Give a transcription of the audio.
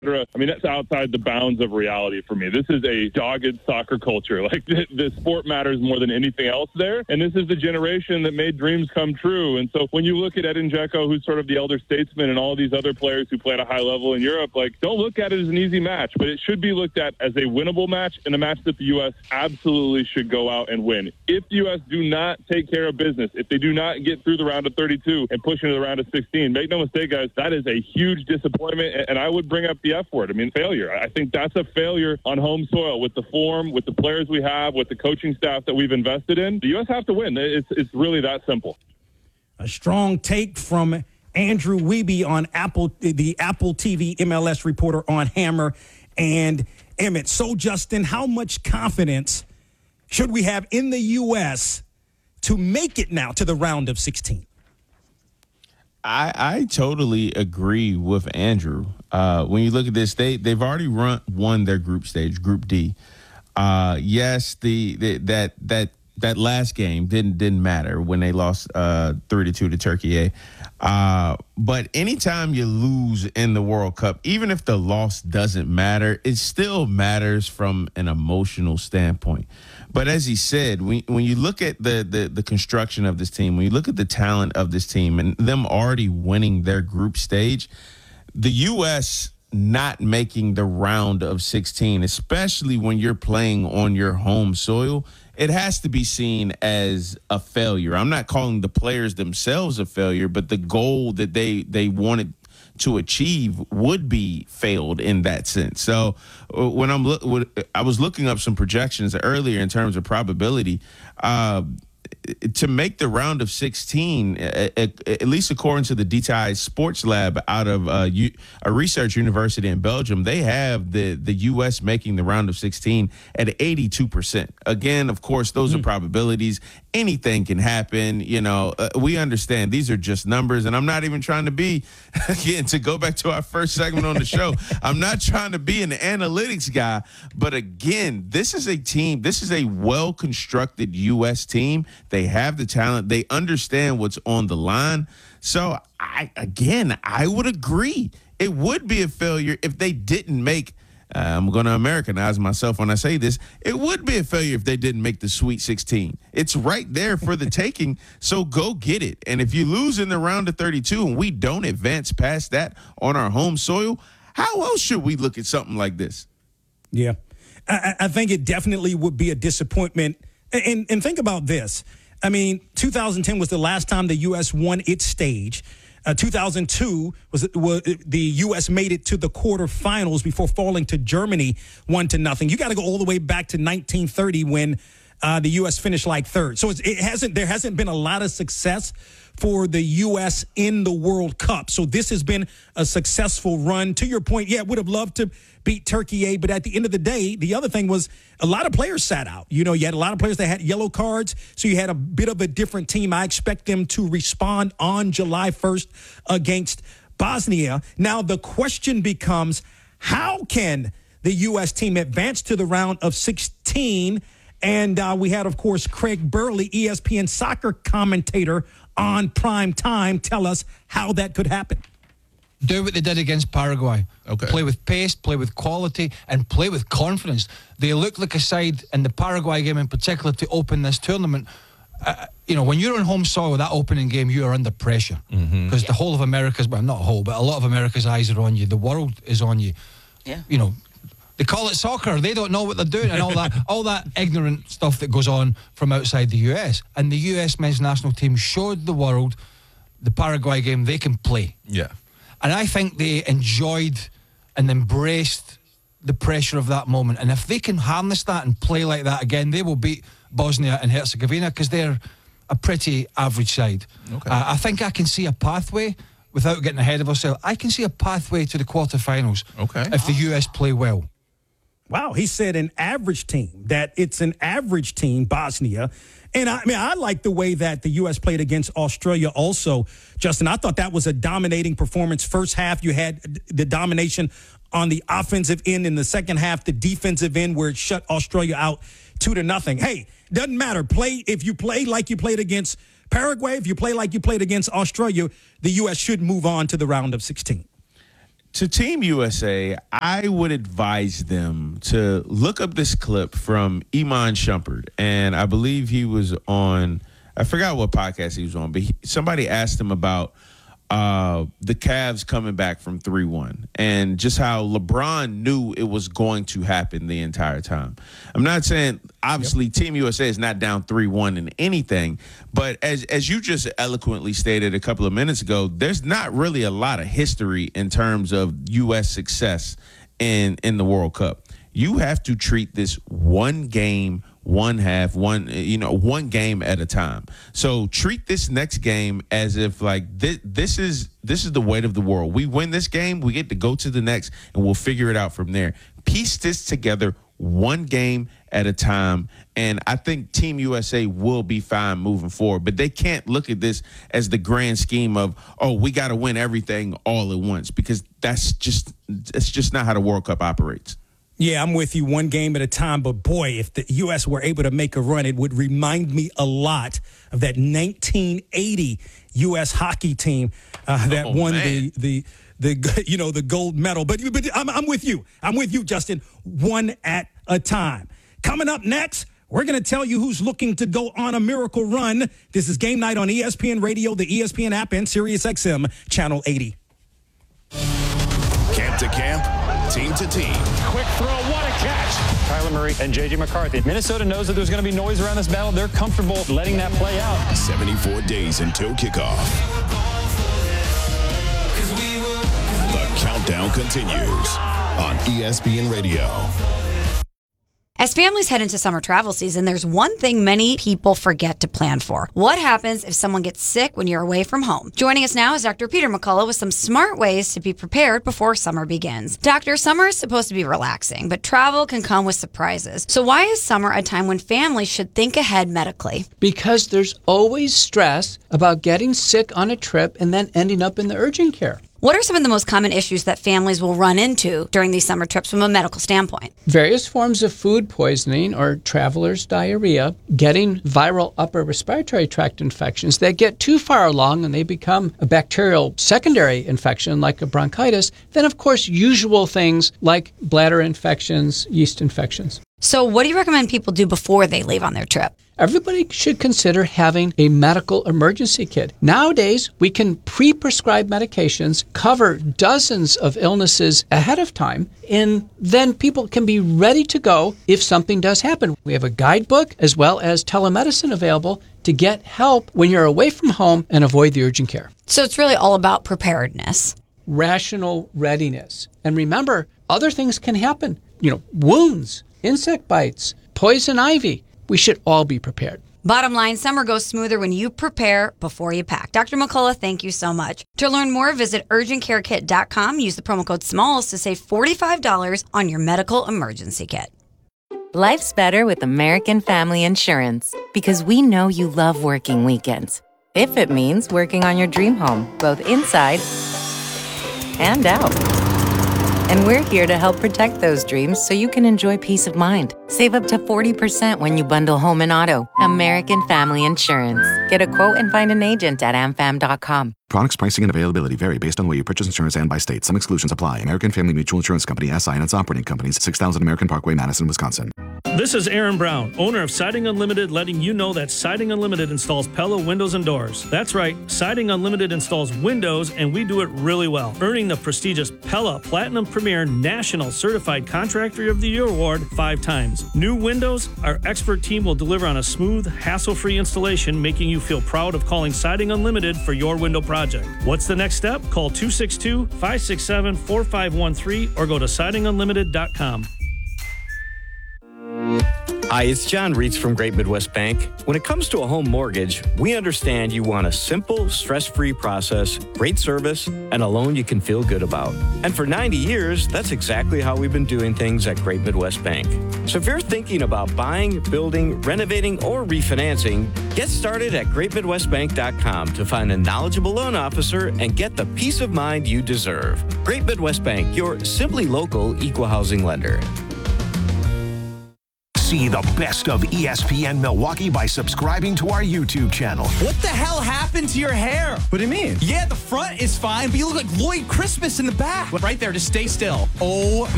I mean, that's outside the bounds of reality for me. This is a dogged soccer culture. Like, the sport matters more than anything else there. And this is the generation that made dreams come true. And so when you look at Edin Dzeko, who's sort of the elder statesman, and all these other players who play at a high level in Europe, like, don't look at it as an easy match, but it should be looked at as a winnable match and a match that the U.S. absolutely should go out and win. If the U.S. do not take care of business, if they do not get through the round of 32 and push into the round of 16, make no mistake, guys, that is a huge disappointment. And I would bring up the F word. I mean, failure. I think that's a failure on home soil with the form, with the players we have, with the coaching staff that we've invested in. The U.S. have to win. It's really that simple. A strong take from Andrew Wiebe on the Apple TV MLS reporter on Hammer and Emmett. So, Justin, how much confidence should we have in the U.S. to make it now to the round of 16? I totally agree with Andrew. When you look at this, they've already won their group stage, Group D. Yes, that last game didn't matter when they lost 3-2 to Turkey. But anytime you lose in the World Cup, even if the loss doesn't matter, it still matters from an emotional standpoint. But as he said, when you look at the construction of this team, when you look at the talent of this team and them already winning their group stage, the U.S. not making the round of 16, especially when you're playing on your home soil, it has to be seen as a failure. I'm not calling the players themselves a failure, but the goal that they wanted to achieve would be failed in that sense. So when I was looking up some projections earlier in terms of probability, to make the round of 16, at least according to the DTI Sports Lab out of a research university in Belgium, they have the U.S. making the round of 16 at 82%. Again, of course, those are probabilities. Anything can happen. You know, we understand these are just numbers, and I'm not even trying to be, again, to go back to our first segment on the show, I'm not trying to be an analytics guy, but again, this is a well-constructed U.S. team. They have the talent. They understand what's on the line. So, I would agree. It would be a failure if they didn't make I'm going to Americanize myself when I say this. It would be a failure if they didn't make the Sweet 16. It's right there for the taking, so go get it. And if you lose in the round of 32 and we don't advance past that on our home soil, how else should we look at something like this? Yeah, I think it definitely would be a disappointment. And think about this. I mean, 2010 was the last time the U.S. won its stage. 2002 was the U.S. made it to the quarterfinals before falling to Germany 1-0. You got to go all the way back to 1930 when the U.S. finished like third. So there hasn't been a lot of success for the U.S. in the World Cup. So this has been a successful run. To your point, yeah, would have loved to beat Turkey, but at the end of the day, the other thing was a lot of players sat out. You know, you had a lot of players that had yellow cards, so you had a bit of a different team. I expect them to respond on July 1st against Bosnia. Now, the question becomes, how can the U.S. team advance to the round of 16? And we had, of course, Craig Burley, ESPN soccer commentator on Prime Time, tell us how that could happen. Do what they did against Paraguay. Okay. Play with pace, play with quality, and play with confidence. They look like a side in the Paraguay game in particular to open this tournament. You know, when you're on home soil with that opening game, you are under pressure. Because the whole of America's, well, not whole, but a lot of America's eyes are on you. The world is on you. Yeah. You know, they call it soccer. They don't know what they're doing and all that ignorant stuff that goes on from outside the US. And the US men's national team showed the world the Paraguay game they can play. Yeah. And I think they enjoyed and embraced the pressure of that moment. And if they can harness that and play like that again, they will beat Bosnia and Herzegovina because they're a pretty average side. Okay. I think I can see a pathway, without getting ahead of ourselves, I can see a pathway to the quarterfinals if the US play well. Wow, he said an average team, that it's an average team, Bosnia. And I like the way that the U.S. played against Australia also, Justin. I thought that was a dominating performance. First half, you had the domination on the offensive end. In the second half, the defensive end where it shut Australia out 2-0. Hey, doesn't matter. If you play like you played against Paraguay, if you play like you played against Australia, the U.S. should move on to the round of 16. to Team USA, I would advise them to look up this clip from Iman Shumpert. And I believe he was on, I forgot what podcast he was on, but somebody asked him about the Cavs coming back from 3-1 and just how LeBron knew it was going to happen the entire time. I'm not saying, obviously, Team USA is not down 3-1 in anything, but as you just eloquently stated a couple of minutes ago, there's not really a lot of history in terms of U.S. success in the World Cup. You have to treat this one game, one game at a time. So treat this next game as if like this is the weight of the world. We win this game, we get to go to the next, and we'll figure it out from there. Piece this together one game at a time, and I think Team USA will be fine moving forward. But they can't look at this as the grand scheme of, oh, we got to win everything all at once, because that's just not how the World Cup operates. Yeah, I'm with you, one game at a time. But, boy, if the U.S. were able to make a run, it would remind me a lot of that 1980 U.S. hockey team that won the gold medal. But I'm with you. I'm with you, Justin, one at a time. Coming up next, we're going to tell you who's looking to go on a miracle run. This is Game Night on ESPN Radio, the ESPN app, and SiriusXM Channel 80. Camp to camp, team to team. Quick throw, what a catch. Kyler Murray and J.J. McCarthy. Minnesota knows that there's going to be noise around this battle. They're comfortable letting that play out. 74 days until kickoff. The countdown continues on ESPN Radio. As families head into summer travel season, there's one thing many people forget to plan for. What happens if someone gets sick when you're away from home? Joining us now is Dr. Peter McCullough with some smart ways to be prepared before summer begins. Doctor, summer is supposed to be relaxing, but travel can come with surprises. So why is summer a time when families should think ahead medically? Because there's always stress about getting sick on a trip and then ending up in the urgent care. What are some of the most common issues that families will run into during these summer trips from a medical standpoint? Various forms of food poisoning or traveler's diarrhea, getting viral upper respiratory tract infections that get too far along and they become a bacterial secondary infection like a bronchitis, then of course usual things like bladder infections, yeast infections. So what do you recommend people do before they leave on their trip? Everybody should consider having a medical emergency kit. Nowadays, we can pre-prescribe medications, cover dozens of illnesses ahead of time, and then people can be ready to go if something does happen. We have a guidebook as well as telemedicine available to get help when you're away from home and avoid the urgent care. So it's really all about preparedness. Rational readiness. And remember, other things can happen. Wounds, insect bites, poison ivy. We should all be prepared. Bottom line, summer goes smoother when you prepare before you pack. Dr. McCullough, thank you so much. To learn more, visit urgentcarekit.com. Use the promo code SMALLS to save $45 on your medical emergency kit. Life's better with American Family Insurance because we know you love working weekends. If it means working on your dream home, both inside and out. And we're here to help protect those dreams so you can enjoy peace of mind. Save up to 40% when you bundle home and auto. American Family Insurance. Get a quote and find an agent at amfam.com. Products, pricing, and availability vary based on the way you purchase insurance and by state. Some exclusions apply. American Family Mutual Insurance Company, SI, and its operating companies, 6000 American Parkway, Madison, Wisconsin. This is Aaron Brown, owner of Siding Unlimited, letting you know that Siding Unlimited installs Pella windows and doors. That's right, Siding Unlimited installs windows, and we do it really well, earning the prestigious Pella Platinum Premier National Certified Contractor of the Year Award 5 times. New windows, our expert team will deliver on a smooth, hassle-free installation, making you feel proud of calling Siding Unlimited for your window project. What's the next step? Call 262-567-4513 or go to sidingunlimited.com. Hi, it's John Reitz from Great Midwest Bank. When it comes to a home mortgage, we understand you want a simple, stress-free process, great service, and a loan you can feel good about. And for 90 years, that's exactly how we've been doing things at Great Midwest Bank. So if you're thinking about buying, building, renovating, or refinancing, get started at greatmidwestbank.com to find a knowledgeable loan officer and get the peace of mind you deserve. Great Midwest Bank, your simply local equal housing lender. See the best of ESPN Milwaukee by subscribing to our YouTube channel. What the hell happened to your hair? What do you mean? Yeah, the front is fine, but you look like Lloyd Christmas in the back. Right there, just stay still. Oh